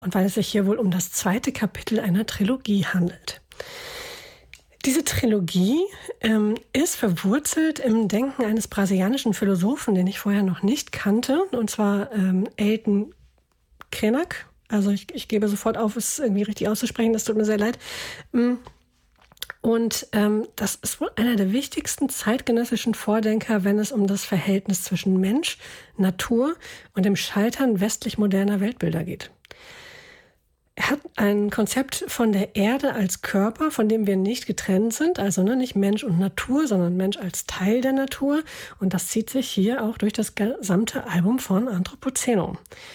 und weil es sich hier wohl um das zweite Kapitel einer Trilogie handelt. Diese Trilogie ist verwurzelt im Denken eines brasilianischen Philosophen, den ich vorher noch nicht kannte, und zwar Ailton Krenak. Also ich gebe sofort auf, es irgendwie richtig auszusprechen, das tut mir sehr leid. Und das ist wohl einer der wichtigsten zeitgenössischen Vordenker, wenn es um das Verhältnis zwischen Mensch, Natur und dem Scheitern westlich moderner Weltbilder geht. Er hat ein Konzept von der Erde als Körper, von dem wir nicht getrennt sind, also nicht Mensch und Natur, sondern Mensch als Teil der Natur. Und das zieht sich hier auch durch das gesamte Album von Anthropoceno.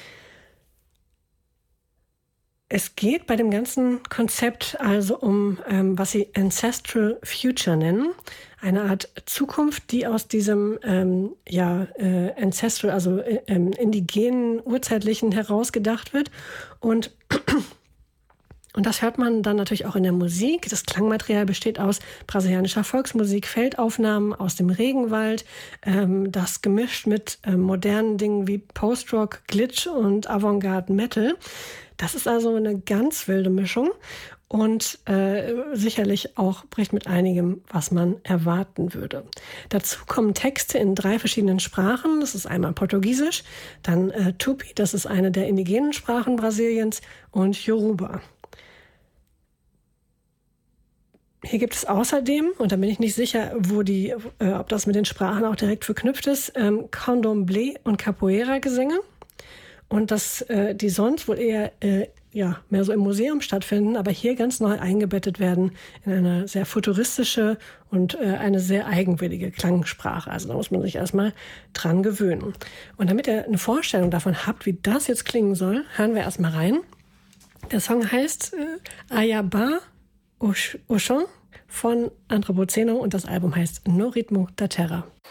Es geht bei dem ganzen Konzept also um, was sie Ancestral Future nennen, eine Art Zukunft, die aus diesem Ancestral, also indigenen, urzeitlichen herausgedacht wird. Und das hört man dann natürlich auch in der Musik. Das Klangmaterial besteht aus brasilianischer Volksmusik, Feldaufnahmen aus dem Regenwald, das gemischt mit modernen Dingen wie Post-Rock, Glitch und Avantgarde Metal. Das ist also eine ganz wilde Mischung und sicherlich auch bricht mit einigem, was man erwarten würde. Dazu kommen Texte in 3 verschiedenen Sprachen. Das ist einmal Portugiesisch, dann Tupi, das ist eine der indigenen Sprachen Brasiliens, und Yoruba. Hier gibt es außerdem, und da bin ich nicht sicher, ob das mit den Sprachen auch direkt verknüpft ist, Candomblé und Capoeira-Gesänge. Und die sonst wohl eher mehr so im Museum stattfinden, aber hier ganz neu eingebettet werden in eine sehr futuristische und eine sehr eigenwillige Klangsprache. Also da muss man sich erstmal dran gewöhnen. Und damit ihr eine Vorstellung davon habt, wie das jetzt klingen soll, hören wir erstmal rein. Der Song heißt Ayaba Oxon von Anthropoceno und das Album heißt No Ritmo da Terra.